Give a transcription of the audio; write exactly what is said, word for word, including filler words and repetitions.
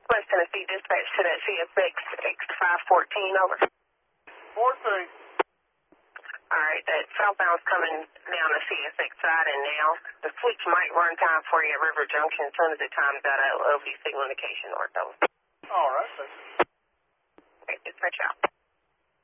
West Tennessee dispatch to that C F X X five fourteen, over. four three. All right, that southbound's coming down the C F X side, and now the switch might run time for you at River Junction. As soon as it times out, it'll be signal indication north, over. All right, thank you. Okay, dispatch out.